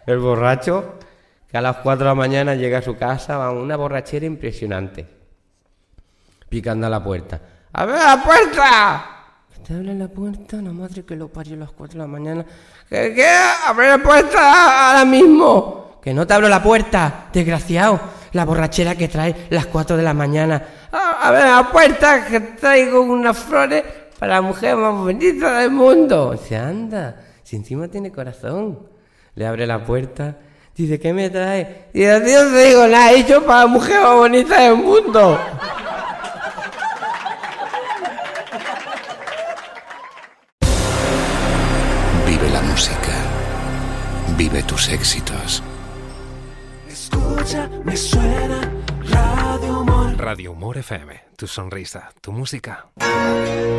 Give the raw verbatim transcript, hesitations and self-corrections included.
El borracho que a las cuatro de la mañana llega a su casa, va una borrachera impresionante. Picando a la puerta. ¡Abre la puerta! ¿Te abre la puerta? La madre que lo parió a las cuatro de la mañana. ¿Qué? ¿Qué? ¡Abre la puerta ahora mismo! Que no te abro la puerta, desgraciado. La borrachera que trae las cuatro de la mañana. ¡Abre la puerta que traigo unas flores para la mujer más bonita del mundo! Se anda, si encima tiene corazón. Le abre la puerta. Dice, ¿qué me trae? Dice, tío, no te digo nada, he hecho para la mujer más bonita del mundo. Vive la música. Vive tus éxitos. Escucha, me suena Radio Humor. Radio Humor F M. Tu sonrisa, tu música.